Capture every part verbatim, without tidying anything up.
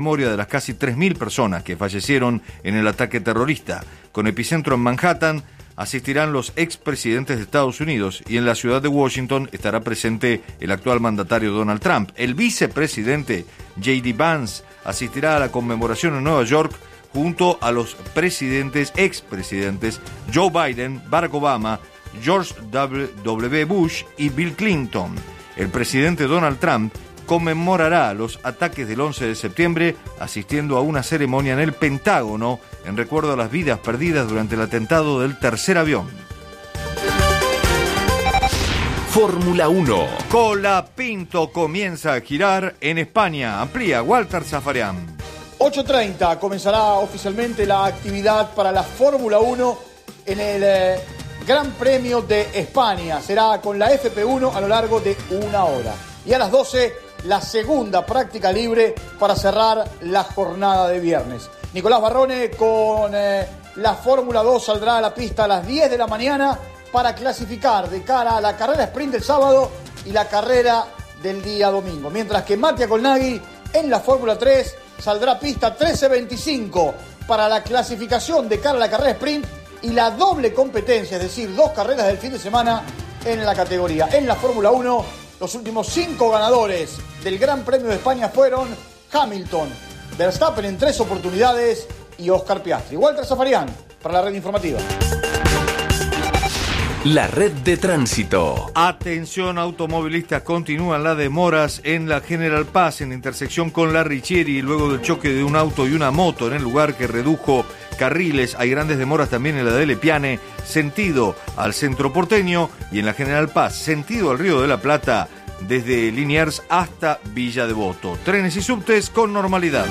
memoria de las casi tres mil personas que fallecieron en el ataque terrorista. Con epicentro en Manhattan, asistirán los expresidentes de Estados Unidos y en la ciudad de Washington estará presente el actual mandatario Donald Trump. El vicepresidente J D Vance asistirá a la conmemoración en Nueva York junto a los presidentes, expresidentes Joe Biden, Barack Obama, George W. Bush y Bill Clinton. El presidente Donald Trump conmemorará los ataques del once de septiembre asistiendo a una ceremonia en el Pentágono en recuerdo a las vidas perdidas durante el atentado del tercer avión. Fórmula uno. Colapinto comienza a girar en España. Amplía Walter Zafarian. ocho treinta comenzará oficialmente la actividad para la Fórmula uno en el eh, Gran Premio de España. Será con la F P uno a lo largo de una hora. Y a las doce, la segunda práctica libre para cerrar la jornada de viernes. Nicolás Barrone con eh, la Fórmula dos saldrá a la pista a las diez de la mañana para clasificar de cara a la carrera sprint del sábado y la carrera del día domingo. Mientras que Mattia Colnaghi en la Fórmula tres saldrá a pista trece veinticinco para la clasificación de cara a la carrera sprint y la doble competencia, es decir, dos carreras del fin de semana en la categoría. En la Fórmula uno, los últimos cinco ganadores del Gran Premio de España fueron Hamilton, Verstappen en tres oportunidades y Oscar Piastri. Walter Zafarian para la red informativa. La red de tránsito. Atención automovilistas, continúan las demoras en la General Paz en la intersección con la Richieri luego del choque de un auto y una moto en el lugar que redujo carriles. Hay grandes demoras también en la de Lepiane, sentido al centro porteño, y en la General Paz, sentido al Río de la Plata, desde Liniers hasta Villa Devoto. Trenes y subtes con normalidad.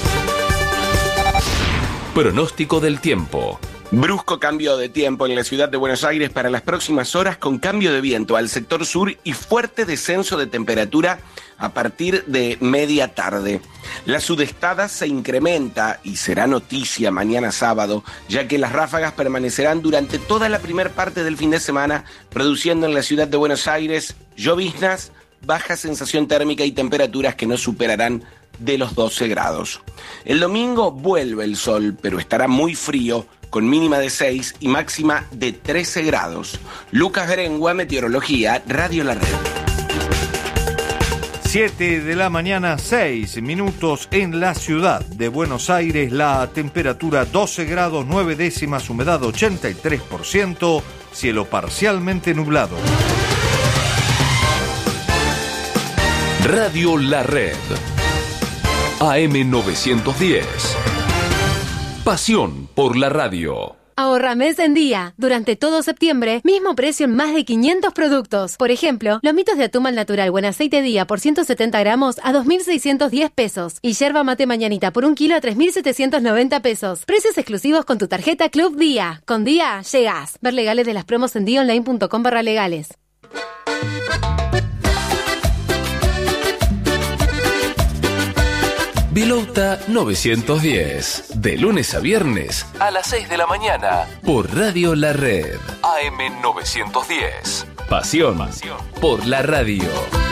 Pronóstico del tiempo. Brusco cambio de tiempo en la ciudad de Buenos Aires para las próximas horas, con cambio de viento al sector sur y fuerte descenso de temperatura a partir de media tarde. La sudestada se incrementa y será noticia mañana sábado, ya que las ráfagas permanecerán durante toda la primera parte del fin de semana, produciendo en la ciudad de Buenos Aires lloviznas, baja sensación térmica y temperaturas que no superarán de los doce grados. El domingo vuelve el sol, pero estará muy frío, con mínima de seis y máxima de trece grados. Lucas Berengua, Meteorología, Radio La Red. siete de la mañana, seis minutos en la ciudad de Buenos Aires. La temperatura doce grados, nueve décimas, humedad ochenta y tres por ciento, cielo parcialmente nublado. Radio La Red. A M novecientos diez. Pasión por la radio. Ahorra mes en día. Durante todo septiembre, mismo precio en más de quinientos productos. Por ejemplo, lomitos de atún al natural buen aceite día por ciento setenta gramos a dos mil seiscientos diez pesos. Y yerba mate mañanita por un kilo a tres mil setecientos noventa pesos. Precios exclusivos con tu tarjeta Club Día. Con Día, llegás. Ver legales de las promos en día online punto com barra legales. Vilauta novecientos diez. De lunes a viernes a las seis de la mañana. Por Radio La Red. A M novecientos diez. Pasión por la radio.